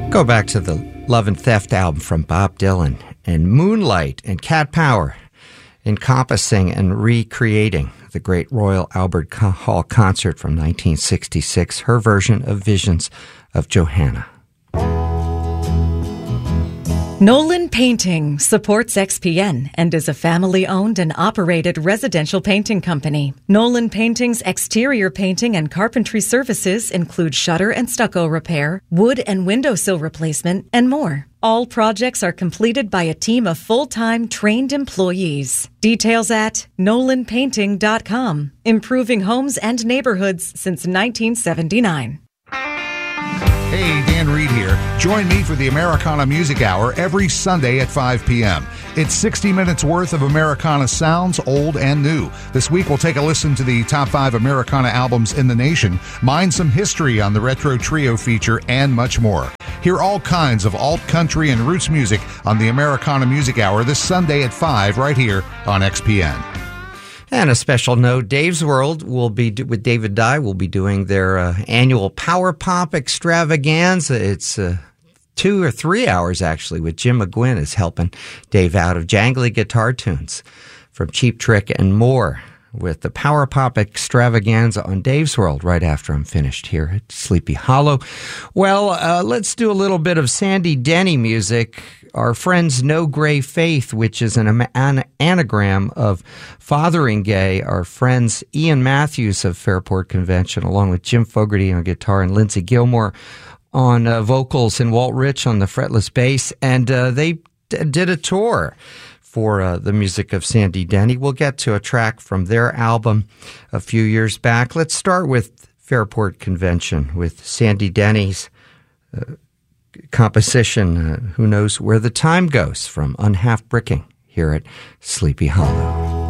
Go back to the Love and Theft album from Bob Dylan, and Moonlight and Cat Power, encompassing and recreating the great Royal Albert Hall concert from 1966, her version of Visions of Johanna. Nolan Painting supports XPN and is a family-owned and operated residential painting company. Nolan Painting's exterior painting and carpentry services include shutter and stucco repair, wood and windowsill replacement, and more. All projects are completed by a team of full-time trained employees. Details at nolanpainting.com. Improving homes and neighborhoods since 1979. Hey, Dan Reed here. Join me for the Americana Music Hour every Sunday at 5 p.m. It's 60 minutes worth of Americana sounds, old and new. This week we'll take a listen to the top 5 Americana albums in the nation, mine some history on the Retro Trio feature, and much more. Hear all kinds of alt country and roots music on the Americana Music Hour this Sunday at 5 right here on XPN. And a special note, Dave's World will be, with David Dye, will be doing their annual Power Pop extravaganza. It's 2 or 3 hours, actually, with Jim McGuinn is helping Dave out of jangly guitar tunes from Cheap Trick and more, with the Power Pop extravaganza on Dave's World right after I'm finished here at Sleepy Hollow. Well, let's do a little bit of Sandy Denny music. Our friends No Gray Faith, which is an anagram of Fotheringay. Our friends Ian Matthews of Fairport Convention, along with Jim Fogarty on guitar and Lindsey Gilmore on vocals and Walt Rich on the fretless bass. And they did a tour for the music of Sandy Denny. We'll get to a track from their album a few years back. Let's start with Fairport Convention with Sandy Denny's composition, Who Knows Where the Time Goes, from Unhalf Bricking here at Sleepy Hollow.